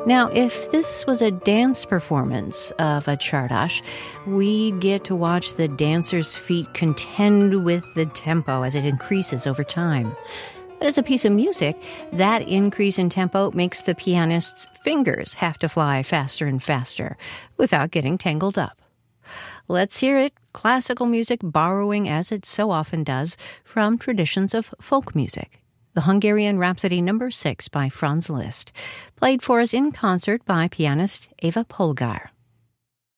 Now, if this was a dance performance of a Czardas, we'd get to watch the dancer's feet contend with the tempo as it increases over time. But as a piece of music, that increase in tempo makes the pianist's fingers have to fly faster and faster without getting tangled up. Let's hear it, classical music borrowing, as it so often does, from traditions of folk music. The Hungarian Rhapsody No. 6 by Franz Liszt, played for us in concert by pianist Eva Polgar.